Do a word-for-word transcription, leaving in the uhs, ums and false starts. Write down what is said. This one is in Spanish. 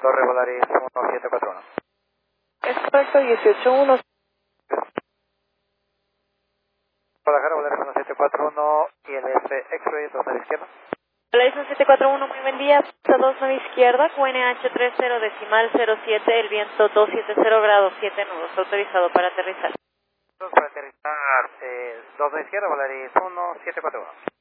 Torre Volaris uno siete cuatro uno. Es correcto, dieciocho uno. Guadalajara Volaris uno siete cuatro uno y el F X-Ray dos a la izquierda. Volaris uno siete cuatro uno, muy buen día. dos nueve izquierda, Q N H treinta decimal cero siete, el viento doscientos setenta grados siete nudos, autorizado para aterrizar. Para aterrizar, eh, dos a la izquierda, Volaris uno siete cuatro uno.